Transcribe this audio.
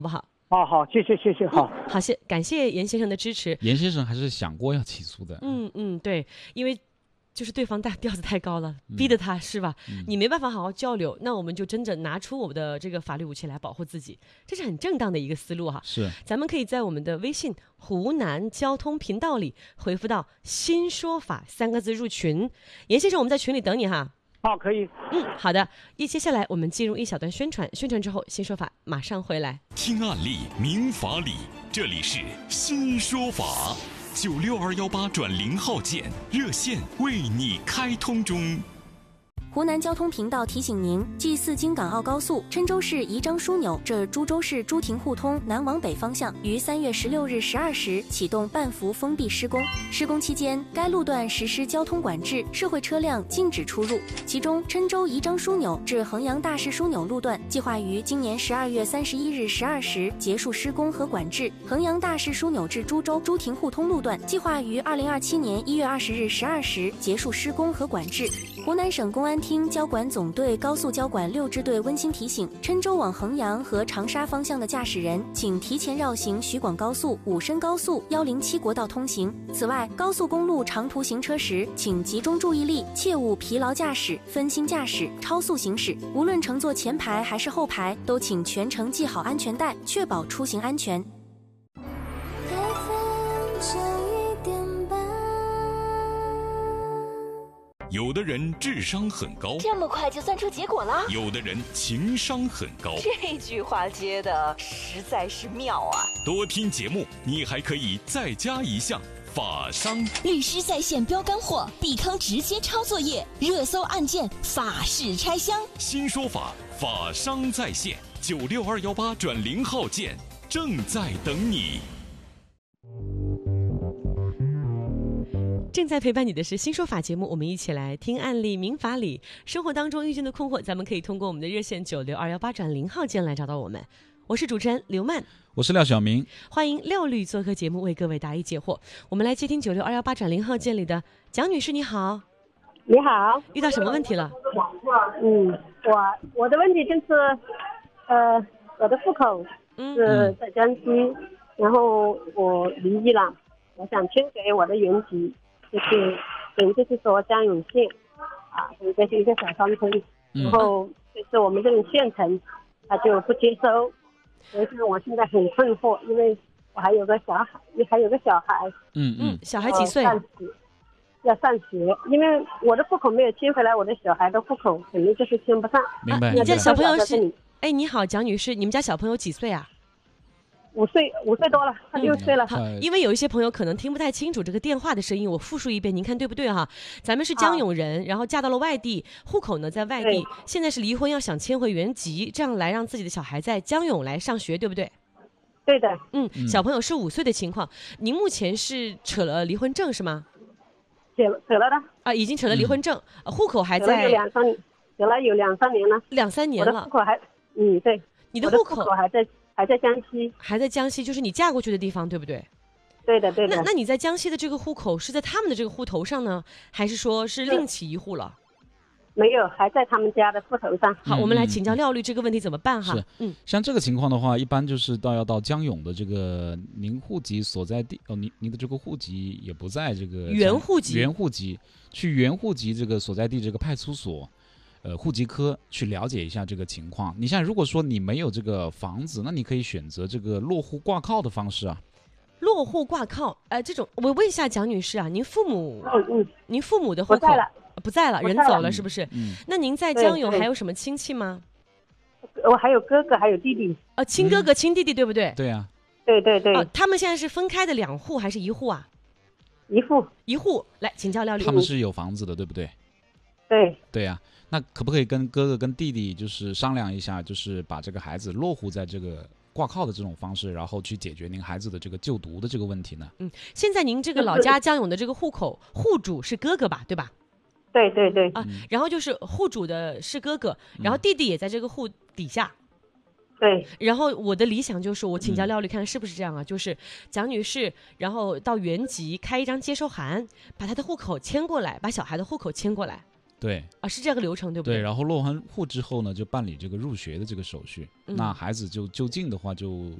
不好？ 好，谢谢，好， 好，感谢严先生的支持。 严先生还是想过要起诉的。 对，因为就是对方调子太高了，逼得他是吧？你没办法好好交流，那我们就真正拿出我们的这个法律武器来保护自己，这是很正当的一个思路哈。 是， 咱们可以在我们的微信湖南交通频道里回复到新说法3个字入群。严先生，我们在群里等你哈。 好，可以。 好的。接下来我们进入一小段宣传之后，新说法马上回来。 听案例明法理，这里是新说法，96218转0号键热线为你开通中。 湖南交通频道提醒您：G4京港澳高速郴州市宜章枢纽至株洲市朱亭互通南往北方向于3月16日12时启动半幅封闭施工。施工期间，该路段实施交通管制，社会车辆禁止出入。其中，郴州宜章枢纽至衡阳大市枢纽路段计划于今年12月31日12时结束施工和管制；衡阳大市枢纽至株洲朱亭互通路段计划于2027年1月20日12时结束施工和管制。湖南省公安厅交管总队高速交管6支队温馨提醒：郴州往衡阳和长沙方向的驾驶人，请提前绕行徐广高速、武深高速、107国道通行。此外，高速公路长途行车时，请集中注意力，切勿疲劳驾驶、分心驾驶、超速行驶。无论乘坐前排还是后排，都请全程系好安全带，确保出行安全。 有的人智商很高， 这么快就算出结果了？ 有的人情商很高， 这句话接的实在是妙啊！ 多听节目，你还可以再加一项法商。 律师在线标干货，避坑直接抄作业，热搜案件法式拆箱。 新说法法商在线，96218转0号键正在等你。 正在陪伴你的是新说法节目，我们一起来听案例明法理。生活当中遇见的困惑，咱们可以通过我们的热线96218转0号键来找到我们。我是主持人刘曼， 我是廖晓明， 欢迎廖律做客节目为各位答疑解惑。我们来接听96218转0号键里的蒋女士，你好。 你好， 遇到什么问题了？ 我的问题就是，我的户口是在江西，然后我离异了，我想迁给我的原籍。就是说江永县这是一个小山村，然后就是我们这种县城他就不接收，所以说我现在很困惑，因为我还有个小孩， 小孩几岁？ 要上学，因为我的户口没有迁回来，我的小孩的户口肯定就是迁不上。 明白。 你家小朋友是？你好，蒋女士，你们家小朋友几岁啊 ？5岁多了，他6岁了。 因为有一些朋友可能听不太清楚这个电话的声音，我复述一遍，您看对不对哈？咱们是江永人，然后嫁到了外地，户口呢在外地，现在是离婚，要想迁回原籍，这样来让自己的小孩在江永来上学，对不对？ 对的。 小朋友是5岁的情况，您目前是扯了离婚证是吗？ 扯了的。 已经扯了离婚证，户口还在。 扯了有2-3年了。 2-3年了。 我的户口还，对。 你的户口还在江西， 就是你嫁过去的地方，对不对？ 对的。 那你在江西的这个户口是在他们的这个户头上呢，还是说是另起一户了？ 没有，还在他们家的户头上。 好，我们来请教廖律这个问题怎么办哈？ 像这个情况的话，一般就是要到江永的这个您户籍所在地您的这个户籍也不在这个原户籍去原户籍这个所在地这个派出所。户籍科去了解一下这个情况。你像如果说你没有这个房子，那你可以选择这个落户挂靠的方式啊。 落户挂靠，这种我问一下蒋女士啊，您父母的户口不在了，人走了是不是？那您在江永还有什么亲戚吗？ 我还有哥哥，还有弟弟。 亲哥哥亲弟弟对不对？ 对啊。 对。 他们现在是分开的2户还是1户啊？1户。来请教廖律。 他们是有房子的，对不对？对啊。那可不可以跟哥哥跟弟弟就是商量一下，就是把这个孩子落户在这个挂靠的这种方式，然后去解决您孩子的这个就读的这个问题呢？ 现在您这个老家江永的这个户口户主是哥哥吧，对吧？ 对。 然后就是户主的是哥哥，然后弟弟也在这个户底下。 对。 然后我的理想就是我请教廖律看看是不是这样啊，就是蒋女士然后到原籍开一张接收函，把她的户口迁过来，把小孩的户口迁过来。 对啊，是这个流程对不对？ 对，然后落完户之后呢，就办理这个入学的这个手续。那孩子就近的话就